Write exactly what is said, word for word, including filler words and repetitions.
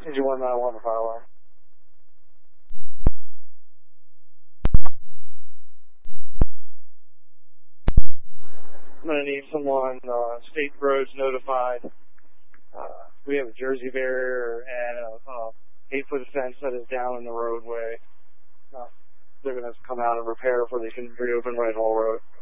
Did you want that one fire alarm? I'm going to need someone, uh, state roads notified. Uh, we have a Jersey barrier and a uh, eight-foot fence that is down in the roadway. Uh, they're going to come out and repair before they can reopen Red Hall Road.